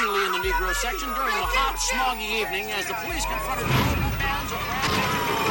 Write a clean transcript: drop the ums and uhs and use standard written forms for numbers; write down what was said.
originally in the Negro section during the hot, smoggy evening as the police confronted the bands of